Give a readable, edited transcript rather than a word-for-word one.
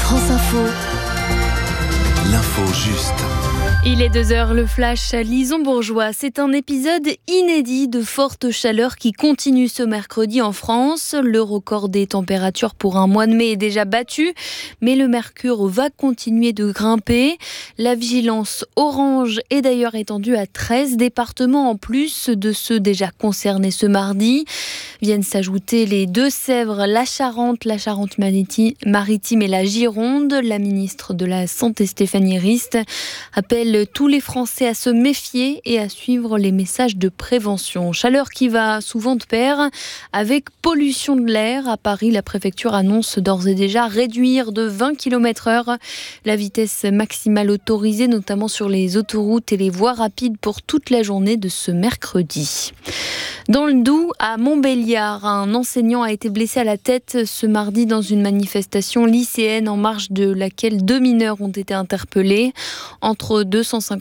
France Info. L'info juste. Il est 2h, le flash Lison-Bourgeois. C'est un épisode inédit de forte chaleur qui continue ce mercredi en France. Le record des températures pour un mois de mai est déjà battu, mais le mercure va continuer de grimper. La vigilance orange est d'ailleurs étendue à 13 départements en plus de ceux déjà concernés ce mardi. Viennent s'ajouter les Deux-Sèvres, la Charente-Maritime et la Gironde. La ministre de la Santé Stéphanie Rist appelle tous les Français à se méfier et à suivre les messages de prévention. Chaleur qui va souvent de pair avec pollution de l'air. À Paris, la préfecture annonce d'ores et déjà réduire de 20 km/h la vitesse maximale autorisée, notamment sur les autoroutes et les voies rapides pour toute la journée de ce mercredi. Dans le Doubs, à Montbéliard, un enseignant a été blessé à la tête ce mardi dans une manifestation lycéenne en marge de laquelle 2 mineurs ont été interpellés. Entre 250